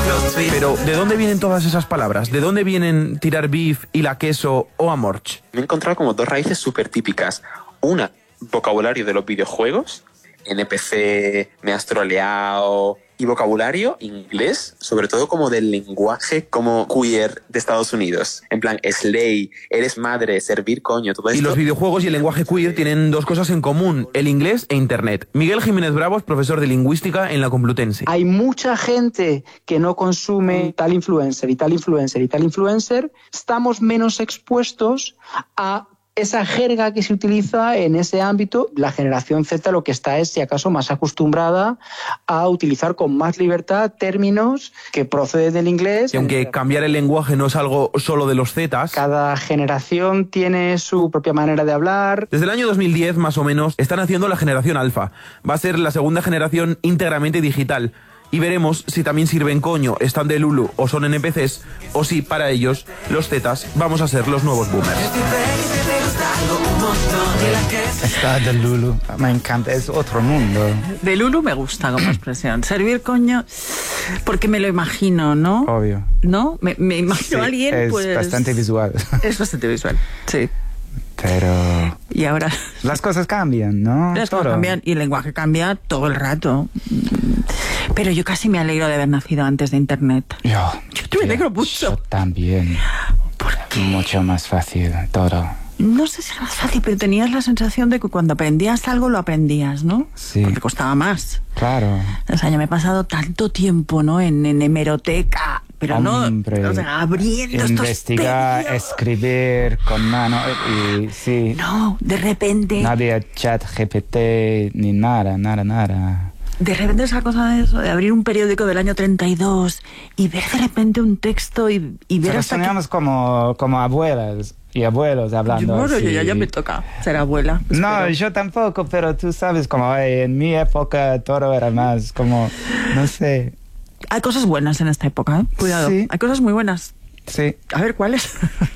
Pero, ¿de dónde vienen todas esas palabras? ¿De dónde vienen tirar beef y la queso o amorch? Me he encontrado como dos raíces súper típicas. Una, vocabulario de los videojuegos, NPC, me has troleado, y vocabulario inglés, sobre todo como del lenguaje como queer de Estados Unidos. En plan, slay, eres madre, servir coño, todo esto. Y los videojuegos y el lenguaje queer tienen dos cosas en común, el inglés e internet. Miguel Jiménez Bravo es profesor de lingüística en la Complutense. Hay mucha gente que no consume tal influencer y tal influencer y tal influencer. Estamos menos expuestos a esa jerga que se utiliza en ese ámbito. La generación Z lo que está es, si acaso, más acostumbrada a utilizar con más libertad términos que proceden del inglés. Y aunque cambiar el lenguaje no es algo solo de los Zetas, cada generación tiene su propia manera de hablar. Desde el año 2010, más o menos, están haciendo la generación alfa. Va a ser la segunda generación íntegramente digital. Y veremos si también sirven coño, están de Lulu o son NPCs, o si para ellos, los Zetas, vamos a ser los nuevos boomers. Está de Lulu, me encanta, es otro mundo. De Lulu me gusta como expresión. Servir coño, porque me lo imagino, ¿no? Obvio. ¿No? Me imagino a alguien, es pues... bastante visual. Es bastante visual, sí. Pero... Y ahora... Las cosas cambian, ¿no? Las cosas cambian y el lenguaje cambia todo el rato. Pero yo casi me alegro de haber nacido antes de Internet. Yo me alegro mucho. Yo también. ¿Por qué? Mucho más fácil todo. No sé si era más fácil, pero tenías la sensación de que cuando aprendías algo lo aprendías, ¿no? Sí. Porque costaba más. Claro. O sea, yo me he pasado tanto tiempo, ¿no? En hemeroteca, pero Hombre, no, o sea, abriendo investigar, escribir con mano y sí. No, de repente. No había chat GPT ni nada. De repente esa cosa de eso, de abrir un periódico del año 32 y ver de repente un texto y ver pero hasta teníamos como abuelas y abuelos hablando así. Yo ya me toca ser abuela. No, espero. yo tampoco, pero tú sabes, como en mi época todo era más como, no sé. Hay cosas buenas en esta época, ¿eh? Cuidado. Sí. Hay cosas muy buenas. Sí. A ver, ¿cuáles?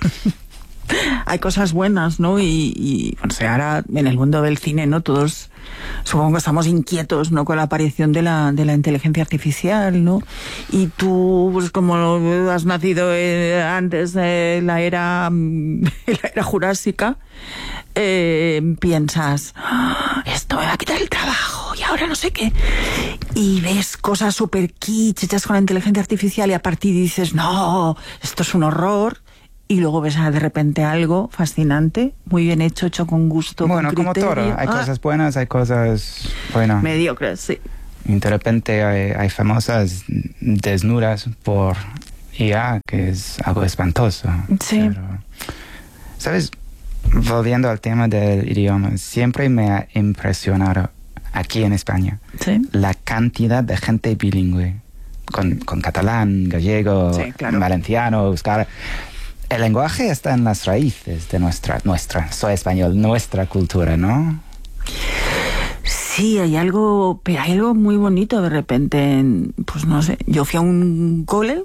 Hay cosas buenas, ¿no? Y bueno, o sea, ahora en el mundo del cine, ¿no? Todos supongo que estamos inquietos, ¿no? Con la aparición de la inteligencia artificial, ¿no? Y tú, pues como has nacido antes de la era jurásica, piensas, esto me va a quitar el trabajo y ahora no sé qué. Y ves cosas súper kitsch hechas con la inteligencia artificial y a partir dices, no, esto es un horror. Y luego ves de repente algo fascinante, muy bien hecho con gusto, bueno, con criterio. como todo, hay cosas buenas, hay cosas, bueno... mediocres, sí. Y de repente hay famosas desnudas por IA, que es algo espantoso. Sí. Pero, ¿sabes? Volviendo al tema del idioma, siempre me ha impresionado, aquí en España, ¿sí? La cantidad de gente bilingüe, con catalán, gallego, sí, claro. Valenciano, euskera. El lenguaje está en las raíces de nuestra, soy español, nuestra cultura, ¿no? Sí, hay algo muy bonito de repente. Pues no sé, yo fui a un cole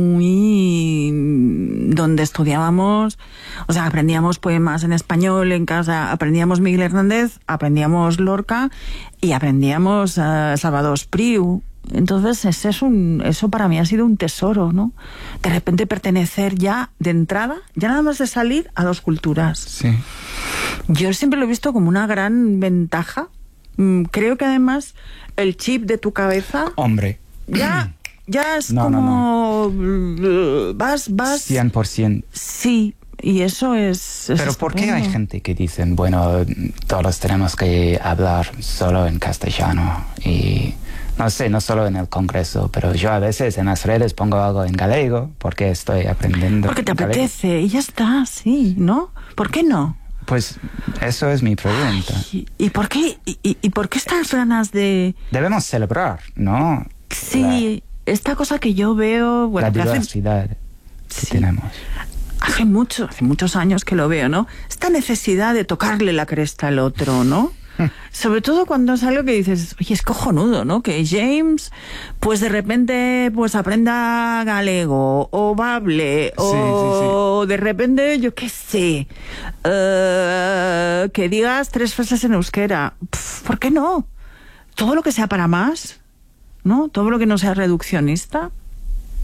donde estudiábamos, o sea, aprendíamos poemas en español en casa, aprendíamos Miguel Hernández, aprendíamos Lorca y aprendíamos Salvador Espriu. Entonces eso para mí ha sido un tesoro, ¿no? De repente pertenecer ya de entrada, ya nada más de salir, a dos culturas. Sí. Yo siempre lo he visto como una gran ventaja. Creo que además el chip de tu cabeza... Hombre. Ya es no, como... No. Vas... 100%. Sí, y eso es pero ¿por qué hay gente que dicen, bueno, todos tenemos que hablar solo en castellano? Y... no sé, no solo en el Congreso, pero yo a veces en las redes pongo algo en galego porque estoy aprendiendo. Porque te galego. apetece y ya está, sí, ¿no? ¿Por qué no? Pues eso es mi pregunta. Ay, ¿y por qué estas ganas de...? Debemos celebrar, ¿no? Sí, esta cosa que yo veo... Bueno, la diversidad que tenemos. Hace muchos años que lo veo, ¿no? Esta necesidad de tocarle la cresta al otro, ¿no? Sobre todo cuando es algo que dices, oye, es cojonudo, ¿no? Que James, pues de repente, pues aprenda galego, o bable, o de repente, yo qué sé, que digas 3 frases en euskera. ¿Por qué no? Todo lo que sea para más, ¿no? Todo lo que no sea reduccionista.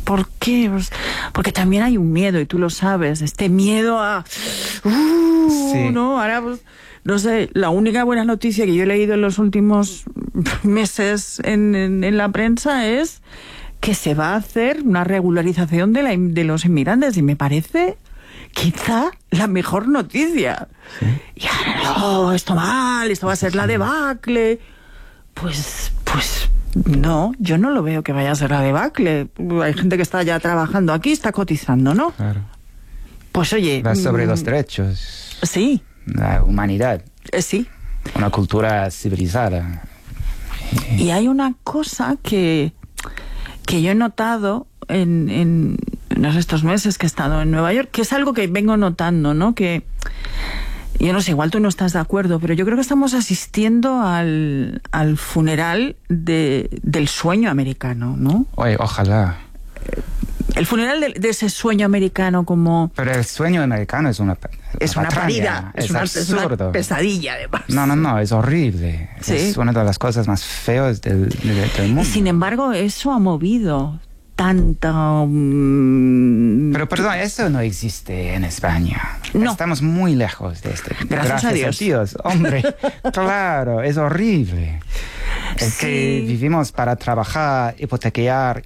¿Por qué? Pues porque también hay un miedo, y tú lo sabes, este miedo a... Sí. ¿no? Ahora, pues, no sé, la única buena noticia que yo he leído en los últimos meses en la prensa es que se va a hacer una regularización de los inmigrantes, y me parece quizá la mejor noticia. ¿Sí? Y ahora, no, esto mal, esto va a ser la debacle. Pues no, yo no lo veo que vaya a ser la debacle. Hay gente que está ya trabajando aquí, está cotizando, ¿no? Claro. Pues oye... Va sobre los derechos, Sí. la humanidad, Sí. una cultura civilizada. Y hay una cosa que yo he notado en estos meses que he estado en Nueva York, que es algo que vengo notando, ¿no? Que yo no sé, igual tú no estás de acuerdo, pero yo creo que estamos asistiendo al funeral del sueño americano, ¿no? Oye, ojalá. El funeral de ese sueño americano como... Pero el sueño americano es una parida, patraña, es una absurdo. pesadilla, además. No, es horrible. Sí. Es una de las cosas más feas del mundo. Y sin embargo, eso ha movido tanta... Pero perdón, eso no existe en España. No. Estamos muy lejos de esto. Gracias a Dios. Hombre, claro, es horrible. Es Sí. que vivimos para trabajar, hipotecar,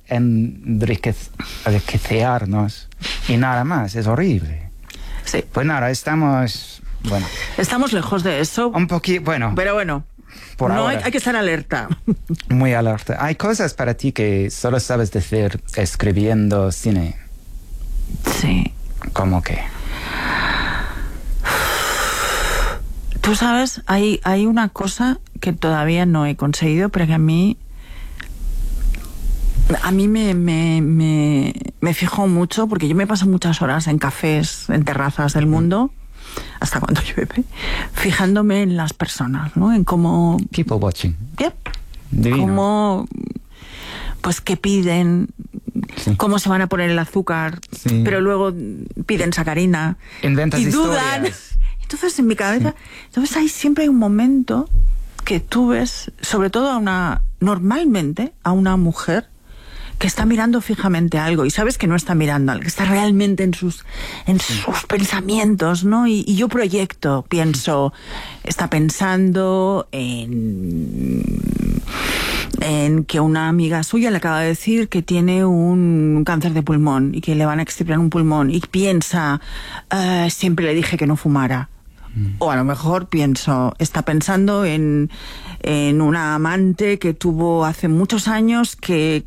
enriquecernos y nada más. Es horrible. Sí. Pues nada, estamos, bueno, Estamos lejos de eso, un poquito, bueno, pero bueno, por no ahora. hay que estar alerta. Muy alerta. Hay cosas para ti que solo sabes decir escribiendo cine. Sí. ¿Cómo que? Tú sabes, hay una cosa que todavía no he conseguido, pero que a mí me fijo mucho, porque yo me paso muchas horas en cafés, en terrazas del mundo, hasta cuando llueve, fijándome en las personas, ¿no? En cómo... People watching. Yep. Divino. Cómo... Pues qué piden, Sí. cómo se van a poner el azúcar, Sí. pero luego piden sacarina. Inventas y dudan. historias. Entonces en mi cabeza, entonces siempre hay un momento que tú ves, sobre todo normalmente a una mujer que está mirando fijamente algo, y sabes que no está mirando algo, que está realmente en sus pensamientos, ¿no? Y yo pienso, está pensando en que una amiga suya le acaba de decir que tiene un cáncer de pulmón y que le van a extirpar un pulmón, y piensa, siempre le dije que no fumara. O a lo mejor está pensando en una amante que tuvo hace muchos años que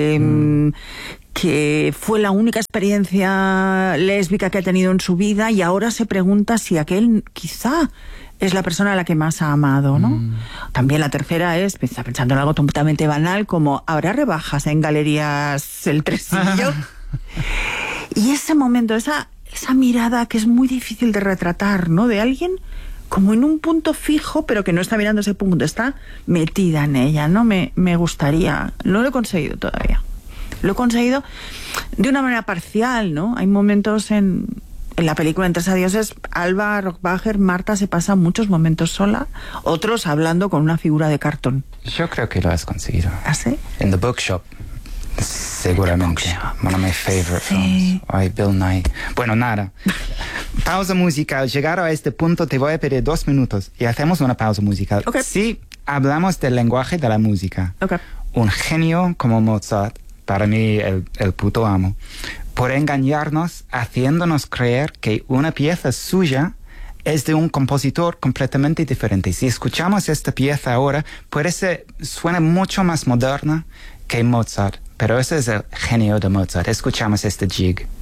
fue la única experiencia lésbica que ha tenido en su vida, y ahora se pregunta si aquel quizá es la persona a la que más ha amado, ¿no? También la tercera está pensando en algo totalmente banal, como ¿habrá rebajas en Galerías El Tresillo? Y ese momento, esa mirada que es muy difícil de retratar, ¿no? De alguien como en un punto fijo, pero que no está mirando ese punto, está metida en ella, ¿no? Me gustaría, no lo he conseguido todavía. Lo he conseguido de una manera parcial, ¿no? Hay momentos en la película En Tres Adioses, Alba Rockbacher, Marta, se pasa muchos momentos sola, otros hablando con una figura de cartón. Yo creo que lo has conseguido. ¿Ah, sí? En The Bookshop. Seguramente. The Bookshop. One of my favorite Sí. films. Ay, Bill Nye. Bueno, nada. Pausa musical. Llegar a este punto te voy a pedir 2 minutos y hacemos una pausa musical. Ok. Sí, hablamos del lenguaje de la música. Ok. Un genio como Mozart, para mí el puto amo, por engañarnos haciéndonos creer que una pieza suya es de un compositor completamente diferente. Si escuchamos esta pieza ahora, suena mucho más moderna que Mozart, pero ese es el genio de Mozart. Escuchamos este jig.